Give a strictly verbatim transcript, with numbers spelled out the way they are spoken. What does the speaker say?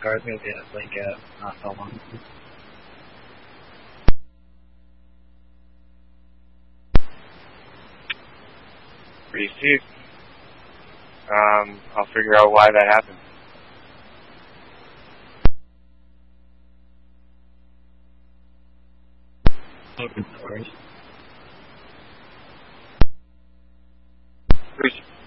car's gonna be at like uh, not so long. Received. Um, I'll figure out why that happened. Open source. Received.